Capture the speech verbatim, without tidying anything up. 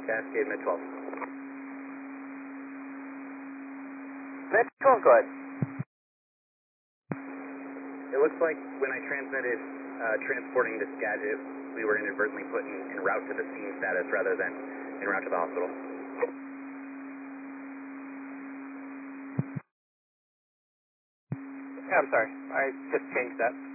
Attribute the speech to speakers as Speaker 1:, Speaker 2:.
Speaker 1: Cascade Mid twelve.
Speaker 2: Mid twelve, go ahead.
Speaker 1: It looks like when I transmitted uh, transporting this gadget, we were inadvertently put in, en route to the scene status rather than en route to the hospital.
Speaker 2: Yeah, I'm sorry. I just changed that.